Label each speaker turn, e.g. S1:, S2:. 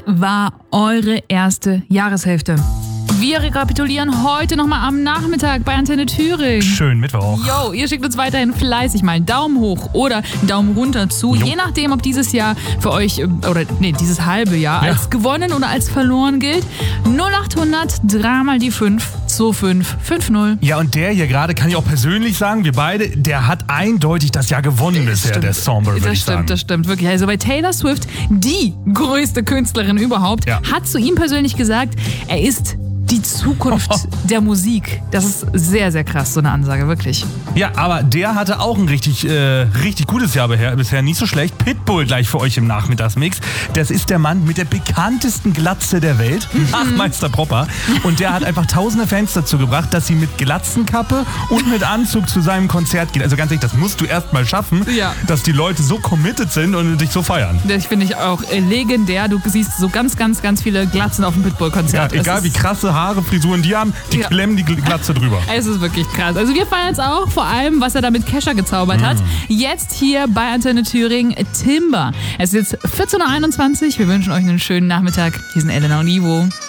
S1: war eure erste Jahreshälfte? Wir rekapitulieren heute nochmal am Nachmittag bei Antenne Thüringen.
S2: Schönen Mittwoch.
S1: Jo, ihr schickt uns weiterhin fleißig mal einen Daumen hoch oder einen Daumen runter zu.
S2: Jo.
S1: Je nachdem, ob dieses Jahr für euch, dieses halbe Jahr als gewonnen oder als verloren gilt. 0800 3 mal die 5 2550.
S2: Ja, und der hier gerade, kann ich auch persönlich sagen, wir beide, der hat eindeutig das Jahr gewonnen bisher, der Songbird, würde ich sagen.
S1: Das stimmt, wirklich. Also bei Taylor Swift, die größte Künstlerin überhaupt, hat zu ihm persönlich gesagt, er ist die Zukunft der Musik. Das ist sehr, sehr krass, so eine Ansage, wirklich.
S2: Ja, aber der hatte auch ein richtig gutes Jahr bisher, nicht so schlecht. Pitbull gleich für euch im Nachmittagsmix. Das ist der Mann mit der bekanntesten Glatze der Welt, nach Meister Propper. Und der hat einfach tausende Fans dazu gebracht, dass sie mit Glatzenkappe und mit Anzug zu seinem Konzert gehen. Also ganz ehrlich, das musst du erst mal schaffen, dass die Leute so committed sind und dich so feiern.
S1: Das finde ich auch legendär. Du siehst so ganz, ganz, ganz viele Glatzen auf dem Pitbull-Konzert.
S2: Ja, egal wie krasse Haare, Frisuren die haben, die klemmen die Glatze drüber.
S1: Es ist wirklich krass. Also wir feiern es auch, vor allem, was er da mit Kesha gezaubert hat. Jetzt hier bei Antenne Thüringen, Timber. Es ist jetzt 14.21 Uhr. Wir wünschen euch einen schönen Nachmittag. Hier sind Elena und Ivo.